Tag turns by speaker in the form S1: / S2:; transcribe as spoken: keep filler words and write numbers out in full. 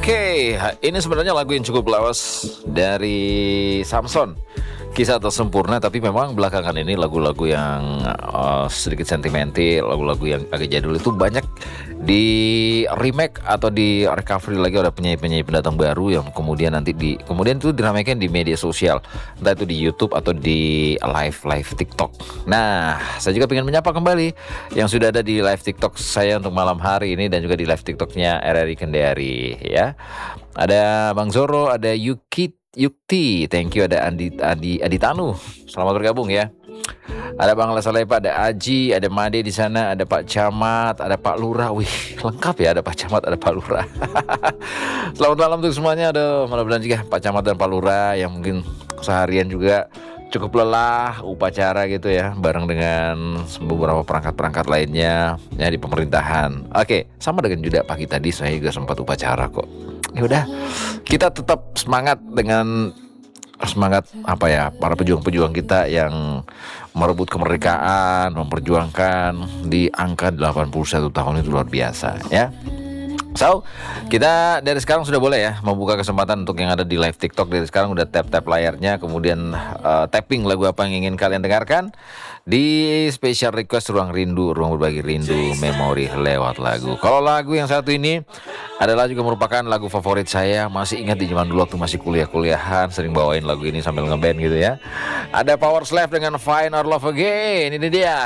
S1: Oke, ini sebenarnya lagu yang cukup lawas dari Samson, Kisah Tak Sempurna. Tapi memang belakangan ini lagu-lagu yang uh, sedikit sentimental, lagu-lagu yang agak jadul itu banyak di remake atau di recovery lagi oleh penyanyi-penyanyi pendatang baru yang kemudian nanti di kemudian itu diramaikan di media sosial, entah itu di YouTube atau di live live TikTok. Nah, saya juga ingin menyapa kembali yang sudah ada di live TikTok saya untuk malam hari ini dan juga di live TikToknya R R I Kendari ya. Ada Bang Zoro, ada Yuki Yukti, thank you, ada Andi Adi Aditanu, selamat bergabung ya. Ada Bang Lesalepa, ada Aji, ada Made di sana, ada Pak Camat, ada Pak Lurah. Wih, lengkap ya, ada Pak Camat, ada Pak Lurah. Selamat malam untuk semuanya. Aduh, mudah-mudahan juga Pak Camat dan Pak Lurah yang mungkin seharian juga cukup lelah upacara gitu ya, bareng dengan beberapa perangkat-perangkat lainnya ya di pemerintahan. Oke, sama dengan juga pagi tadi saya juga sempat upacara kok. Ya udah, kita tetap semangat dengan semangat apa ya, para pejuang-pejuang kita yang merebut kemerdekaan, memperjuangkan di angka delapan puluh satu tahun itu luar biasa ya. So, kita dari sekarang sudah boleh ya membuka kesempatan untuk yang ada di live TikTok. Dari sekarang udah tap-tap layarnya, kemudian uh, tapping lagu apa yang ingin kalian dengarkan di special request Ruang Rindu, ruang berbagi rindu, memori lewat lagu. Kalau lagu yang satu ini adalah juga merupakan lagu favorit saya. Masih ingat di zaman dulu waktu masih kuliah-kuliahan sering bawain lagu ini sambil ngeband gitu ya. Ada Power Slave dengan Find Our Love Again. Ini dia